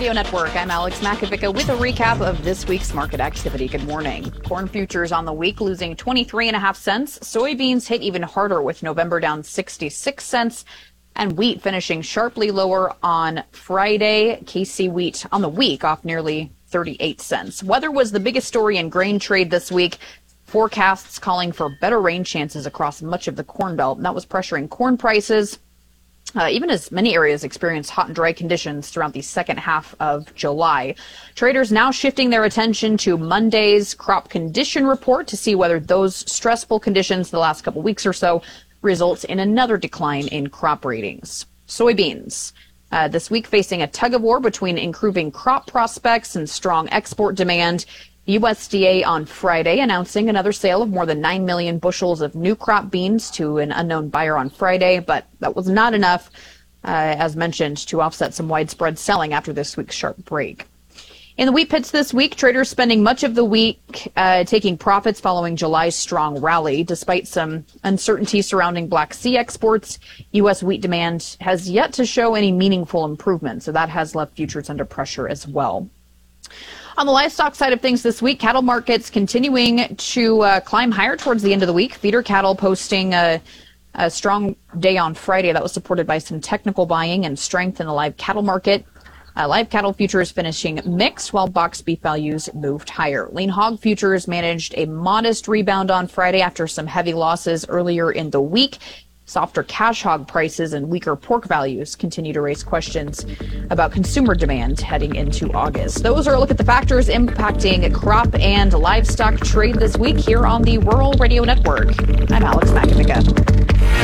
Radio Network. I'm Alex Makovica with a recap of this week's market activity. Good morning. Corn futures on the week losing 23.5 cents. Soybeans hit even harder with November down 66 cents. And wheat finishing sharply lower on Friday. KC wheat on the week off nearly 38 cents. Weather was the biggest story in grain trade this week. Forecasts calling for better rain chances across much of the Corn Belt. And that was pressuring corn prices. Even as many areas experienced hot and dry conditions throughout the second half of July. Traders now shifting their attention to Monday's crop condition report to see whether those stressful conditions the last couple weeks or so results in another decline in crop ratings. Soybeans this week facing a tug of war between improving crop prospects and strong export demand. USDA on Friday announcing another sale of more than 9 million bushels of new crop beans to an unknown buyer on Friday, but that was not enough, as mentioned, to offset some widespread selling after this week's sharp break. In the wheat pits this week, traders spending much of the week taking profits following July's strong rally. Despite some uncertainty surrounding Black Sea exports, U.S. wheat demand has yet to show any meaningful improvement, so that has left futures under pressure as well. On the livestock side of things this week, cattle markets continuing to climb higher towards the end of the week. Feeder cattle posting a strong day on Friday that was supported by some technical buying and strength in the live cattle market. Live cattle futures finishing mixed while box beef values moved higher. Lean hog futures managed a modest rebound on Friday after some heavy losses earlier in the week. Softer cash hog prices and weaker pork values continue to raise questions about consumer demand heading into August. Those are a look at the factors impacting crop and livestock trade this week here on the Rural Radio Network. I'm Alex Makovica.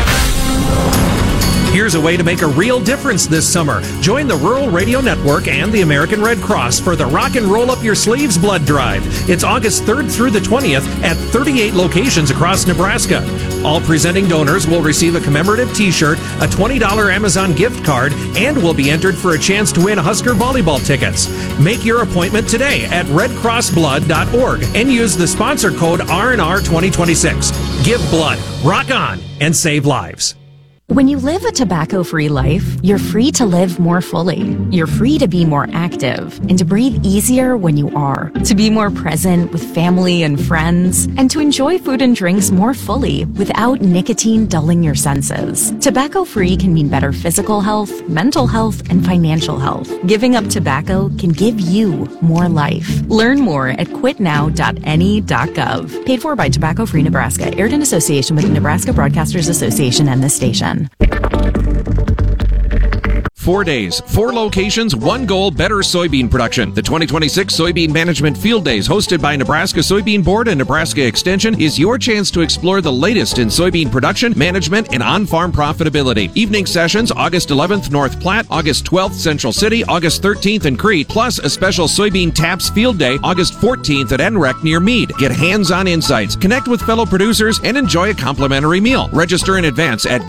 Here's a way to make a real difference this summer. Join the Rural Radio Network and the American Red Cross for the Rock and Roll Up Your Sleeves Blood Drive. It's August 3rd through the 20th at 38 locations across Nebraska. All presenting donors will receive a commemorative T-shirt, a $20 Amazon gift card, and will be entered for a chance to win Husker volleyball tickets. Make your appointment today at redcrossblood.org and use the sponsor code RNR 2026. Give blood, rock on, and save lives. When you live a tobacco-free life, you're free to live more fully. You're free to be more active and to breathe easier when you are, to be more present with family and friends, and to enjoy food and drinks more fully without nicotine dulling your senses. Tobacco-free can mean better physical health, mental health, and financial health. Giving up tobacco can give you more life. Learn more at quitnow.ne.gov. Paid for by Tobacco Free Nebraska. Aired in association with the Nebraska Broadcasters Association and this station. 4 days, 4 locations, 1 goal, better soybean production. The 2026 Soybean Management Field Days, hosted by Nebraska Soybean Board and Nebraska Extension, is your chance to explore the latest in soybean production, management, and on-farm profitability. Evening sessions, August 11th, North Platte, August 12th, Central City, August 13th in Crete, plus a special Soybean Taps Field Day, August 14th at NREC near Meade. Get hands-on insights, connect with fellow producers, and enjoy a complimentary meal. Register in advance at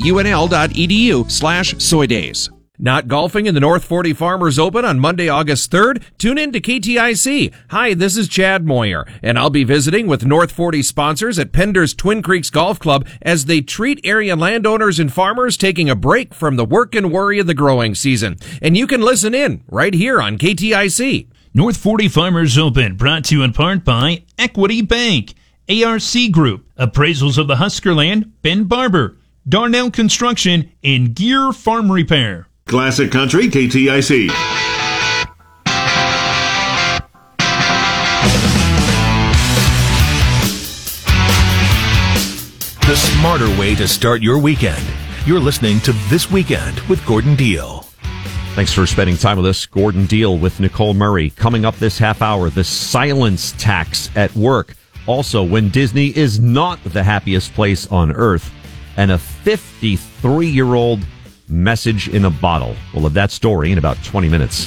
go.unl.edu/soydays. Not golfing in the North 40 Farmers Open on Monday, August 3rd? Tune in to KTIC. Hi, this is Chad Moyer, and I'll be visiting with North 40 sponsors at Pender's Twin Creeks Golf Club as they treat area landowners and farmers taking a break from the work and worry of the growing season. And you can listen in right here on KTIC. North 40 Farmers Open, brought to you in part by Equity Bank, ARC Group, Appraisals of the Husker Land, Ben Barber, Darnell Construction, and Gear Farm Repair. Classic Country, KTIC. The smarter way to start your weekend. You're listening to This Weekend with Gordon Deal. Thanks for spending time with us. Gordon Deal with Nicole Murray. Coming up this half hour, the silence tax at work. Also, when Disney is not the happiest place on earth. And a 53-year-old message in a bottle. We'll have that story in about 20 minutes.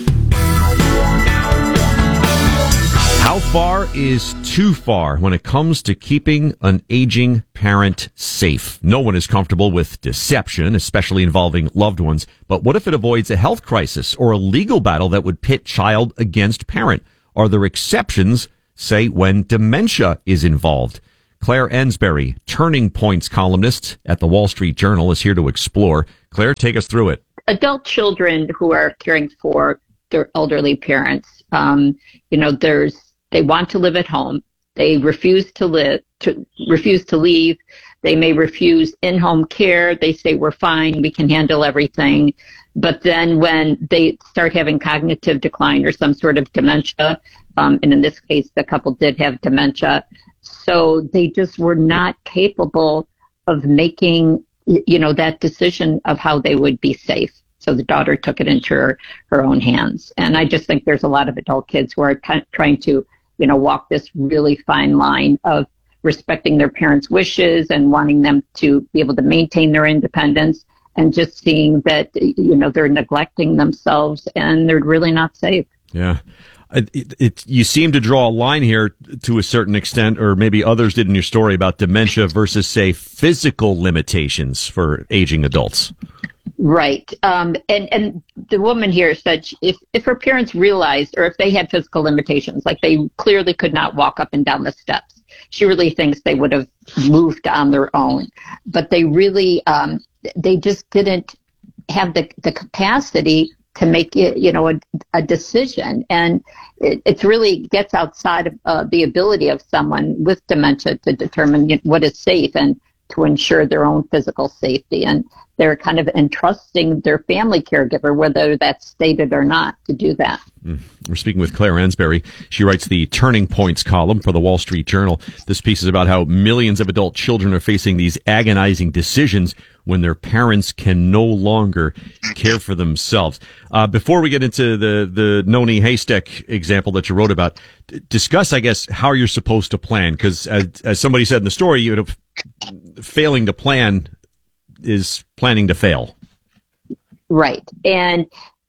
How far is too far when it comes to keeping an aging parent safe? No one is comfortable with deception, especially involving loved ones. But what if it avoids a health crisis or a legal battle that would pit child against parent? Are there exceptions, say, when dementia is involved? Claire Ensbury, Turning Points columnist at the Wall Street Journal, is here to explore. Claire, take us through it. Adult children who are caring for their elderly parents. They want to live at home. They refuse to leave. They may refuse in-home care. They say, we're fine, we can handle everything. But then when they start having cognitive decline or some sort of dementia, and in this case, the couple did have dementia, so they just were not capable of making, that decision of how they would be safe. So the daughter took it into her own hands. And I just think there's a lot of adult kids who are trying to, walk this really fine line of respecting their parents' wishes and wanting them to be able to maintain their independence, and just seeing that, they're neglecting themselves and they're really not safe. Yeah. You seem to draw a line here to a certain extent, or maybe others did in your story, about dementia versus, say, physical limitations for aging adults. Right. And the woman here said if her parents realized, or if they had physical limitations, like they clearly could not walk up and down the steps, she really thinks they would have moved on their own. But they really, they just didn't have the capacity to make it, a decision. And it really gets outside of the ability of someone with dementia to determine what is safe and to ensure their own physical safety. And they're kind of entrusting their family caregiver, whether that's stated or not, to do that. We're speaking with Claire Ensberry. She writes the Turning Points column for the Wall Street Journal. This piece is about how millions of adult children are facing these agonizing decisions when their parents can no longer care for themselves. Before we get into the Noni Haystack example that you wrote about, discuss, I guess, how you're supposed to plan. Because as somebody said in the story, failing to plan is planning to fail. Right. And,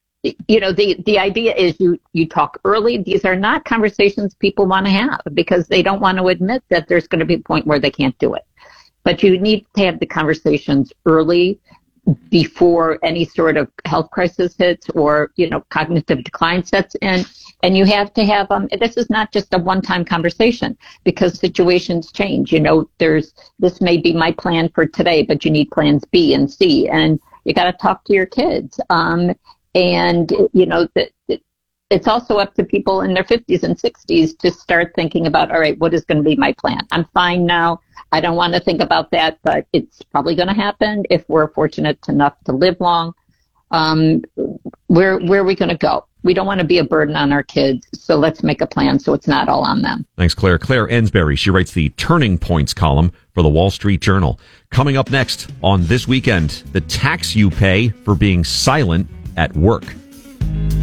the idea is you talk early. These are not conversations people want to have because they don't want to admit that there's going to be a point where they can't do it. But you need to have the conversations early before any sort of health crisis hits or, cognitive decline sets in. And you have to have, this is not just a one-time conversation because situations change. This may be my plan for today, but you need plans B and C, and you got to talk to your kids. It's also up to people in their 50s and 60s to start thinking about, all right, what is going to be my plan? I'm fine now. I don't want to think about that, but it's probably going to happen if we're fortunate enough to live long. Where are we going to go? We don't want to be a burden on our kids, so let's make a plan so it's not all on them. Thanks, Claire. Claire Ensberry. She writes the Turning Points column for the Wall Street Journal. Coming up next on This Weekend, the tax you pay for being silent at work.